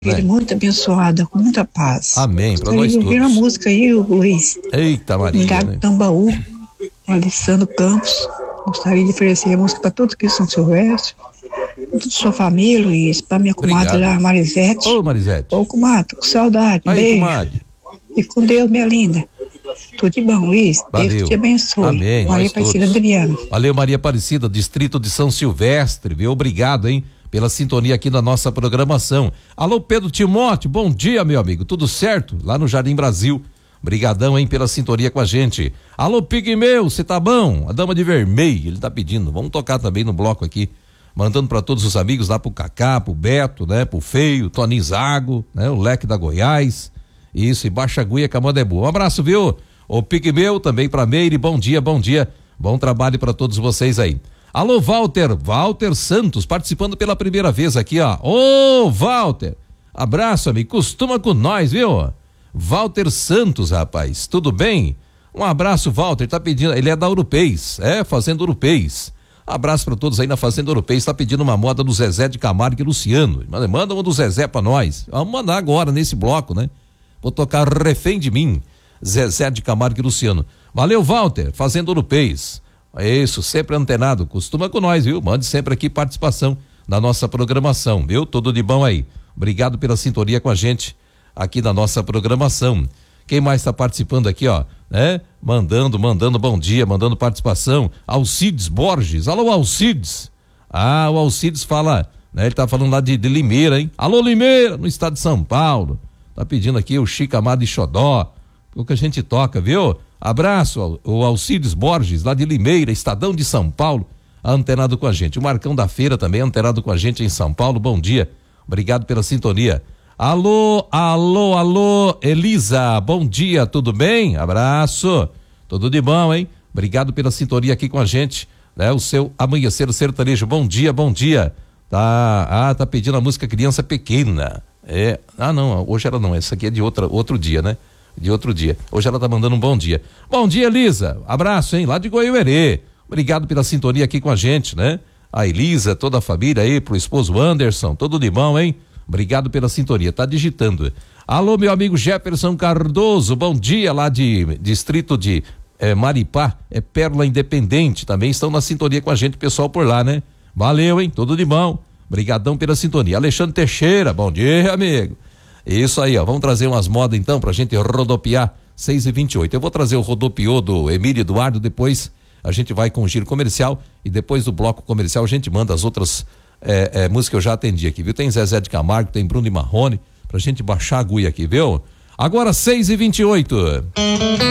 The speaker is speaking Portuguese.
Ele muito abençoada, com muita paz. Amém, para nós todos. Ouviram a música aí, o Luiz. Eita, Maria. Né? Tambaú, o Alessandro Campos. Gostaria de oferecer a música para todos que são Silvestre, toda sua família, Luiz, para minha comadre lá, Marisete. Ô, Marisete. Ô, comadre, com saudade. Aí, beijo. comadre. E com Deus, minha linda. Tudo de bom, Luiz. Valeu. Deus te abençoe. Amém. Maria Aparecida Adriana. Valeu, Maria Aparecida, distrito de São Silvestre, viu? Obrigado, hein? Pela sintonia aqui na nossa programação. Alô, Pedro Timóteo, bom dia, meu amigo, tudo certo? Lá no Jardim Brasil, brigadão, hein, pela sintonia com a gente. Alô, Pigmeu, você tá bom? A dama de vermelho, ele tá pedindo, vamos tocar também no bloco aqui, mandando para todos os amigos lá pro Cacá, pro Beto, né, pro Feio, Toninho Zago, né, o Leque da Goiás, isso, e Baixa Guia, Camandebu. Um abraço, viu? O Pigmeu também pra Meire, bom dia, bom trabalho para todos vocês aí. Alô, Walter Santos, participando pela primeira vez aqui, ó. Ô, Walter, abraço, amigo, costuma com nós, viu? Walter Santos, rapaz, tudo bem? Um abraço, Walter, tá pedindo, ele é da Urupês, Fazenda Urupês. Abraço para todos aí na Fazenda Urupês, tá pedindo uma moda do Zezé de Camargo e Luciano. Manda uma do Zezé pra nós. Vamos mandar agora nesse bloco, né? Vou tocar Refém de Mim, Zezé de Camargo e Luciano. Valeu, Walter, Fazenda Urupês. É isso, sempre antenado, costuma com nós, viu? Mande sempre aqui participação na nossa programação, viu? Tudo de bom aí. Obrigado pela sintonia com a gente aqui na nossa programação. Quem mais está participando aqui, ó, né? Mandando bom dia, mandando participação. Alcides Borges, alô, Alcides. Ah, o Alcides fala, né? Ele tá falando lá de Limeira, hein? Alô, Limeira, no estado de São Paulo. Tá pedindo aqui o Chico Amado e Xodó, o que a gente toca, viu? Abraço, o Alcides Borges, lá de Limeira, Estadão de São Paulo, antenado com a gente. O Marcão da Feira também, antenado com a gente em São Paulo, bom dia. Obrigado pela sintonia. Alô, Elisa, bom dia, tudo bem? Abraço, tudo de bom, hein? Obrigado pela sintonia aqui com a gente, né? O seu Amanhecer Sertanejo, bom dia. Tá pedindo a música Criança Pequena. Não, hoje ela não, essa aqui é de outro dia, né? De outro dia. Hoje ela tá mandando um bom dia. Bom dia, Elisa. Abraço, hein? Lá de Goiuerê. Obrigado pela sintonia aqui com a gente, né? A Elisa, toda a família aí, pro esposo Anderson, tudo de bom, hein? Obrigado pela sintonia. Tá digitando. Alô, meu amigo Jefferson Cardoso, bom dia, lá de distrito de Maripá, Pérola Independente. Também estão na sintonia com a gente, pessoal por lá, né? Valeu, hein? Tudo de bom. Obrigadão pela sintonia. Alexandre Teixeira, bom dia, amigo. Isso aí, ó, vamos trazer umas modas então pra gente rodopiar 6h28. Eu vou trazer o rodopiô do Emílio Eduardo, depois a gente vai com o giro comercial e depois do bloco comercial a gente manda as outras músicas que eu já atendi aqui, viu? Tem Zezé de Camargo, tem Bruno e Marrone, pra gente baixar a agulha aqui, viu? Agora 6h28.